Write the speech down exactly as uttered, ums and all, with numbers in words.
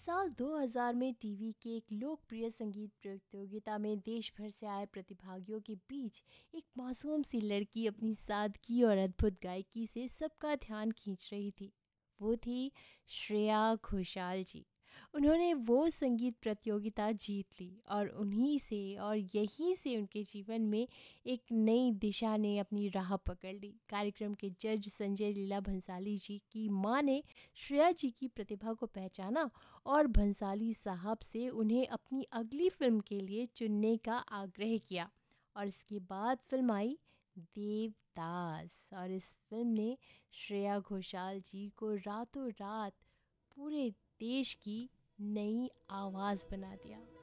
साल दो हज़ार में टीवी के एक लोकप्रिय संगीत प्रतियोगिता में देश भर से आए प्रतिभागियों के बीच एक मासूम सी लड़की अपनी सादगी और अद्भुत गायकी से सबका ध्यान खींच रही थी। वो थी श्रेया घोषाल जी। उन्होंने वो संगीत प्रतियोगिता जीत ली और उन्हीं से और यहीं से उनके जीवन में एक नई दिशा ने अपनी राह पकड़ ली। कार्यक्रम के जज संजय लीला भंसाली जी की मां ने श्रेया जी की प्रतिभा को पहचाना और भंसाली साहब से उन्हें अपनी अगली फिल्म के लिए चुनने का आग्रह किया। और इसके बाद फिल्म आई देवदास, और इस फिल्म ने श्रेया घोषाल जी को रातों रात पूरे देश की नई आवाज़ बना दिया।